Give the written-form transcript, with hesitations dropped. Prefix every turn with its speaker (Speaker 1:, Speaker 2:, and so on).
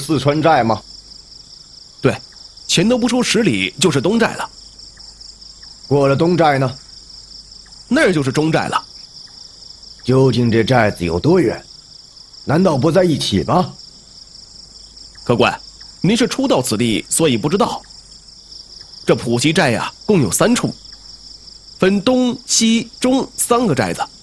Speaker 1: 四川寨吗？
Speaker 2: 对，前头不出10里就是东寨了。
Speaker 1: 过了东寨呢？
Speaker 2: 那儿就是中寨了。
Speaker 1: 究竟这寨子有多远？难道不在一起吗？
Speaker 2: 客官，您是初到此地，所以不知道。这普溪寨呀，共有3处，分东西中3个寨子。